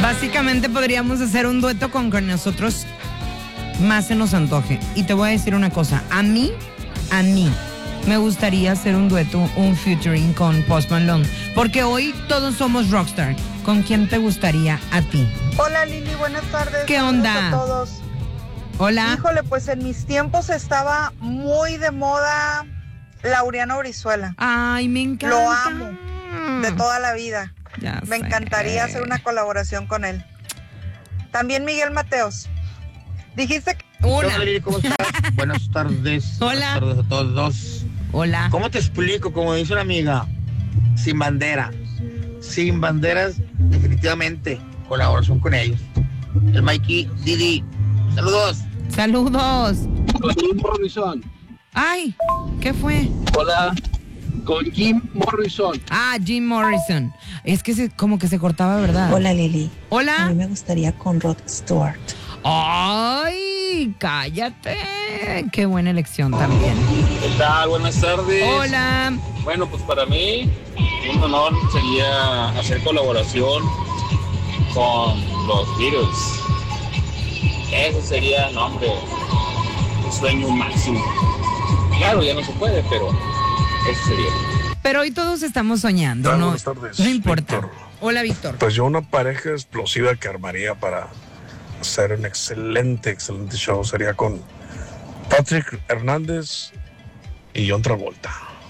Básicamente podríamos hacer un dueto con que nosotros más se nos antoje. Y te voy a decir una cosa. A mí, me gustaría hacer un dueto, un featuring con Post Malone. Porque hoy todos somos rockstar. ¿Con quién te gustaría a ti? Hola Lili, buenas tardes. ¿Qué onda? Saludos a todos. Hola. Híjole, pues en mis tiempos estaba muy de moda Laureano Brizuela. Ay, me encanta. Lo amo de toda la vida. Ya Me sé. encantaría hacer una colaboración con él. También Miguel Mateos. Dijiste que... Una. Hola, Lili, ¿cómo estás? Buenas tardes. Hola. Buenas tardes a todos. Hola. ¿Cómo te explico? Como dice una amiga, sin bandera. Sin banderas, definitivamente. Colaboración con ellos. El Mikey, Didi. Saludos. Saludos. Con Jim Morrison. Ay, ¿qué fue? Hola. Con Jim Morrison. Ah, Jim Morrison. Es que como que se cortaba, ¿verdad? Hola Lili. A Hola. mí me gustaría con Rod Stewart. Ay, cállate. Qué buena elección también. ¿Qué tal? Buenas tardes. Hola. Bueno, pues para mí un honor sería hacer colaboración con los Beatles. Eso sería, no hombre, un sueño máximo. Claro, ya no se puede, pero eso sería. Pero hoy todos estamos soñando, ¿no? Buenas tardes, No importa. Víctor. Hola, Víctor. Pues yo una pareja explosiva que armaría para hacer un excelente show sería con Patrick Hernández y John Travolta.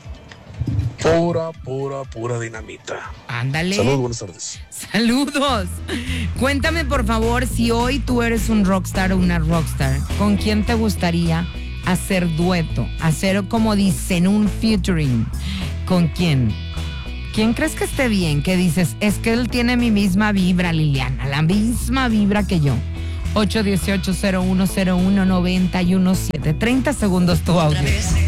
Pura dinamita. Ándale. Saludos, buenas tardes. Saludos. Cuéntame, por favor, si hoy tú eres un rockstar o una rockstar, ¿con quién te gustaría hacer dueto? Hacer, como dicen, un featuring. ¿Con quién? ¿Quién crees que esté bien? ¿Qué dices? Es que él tiene mi misma vibra, Liliana, la misma vibra que yo. 818-0101-917. 30 segundos tu audio.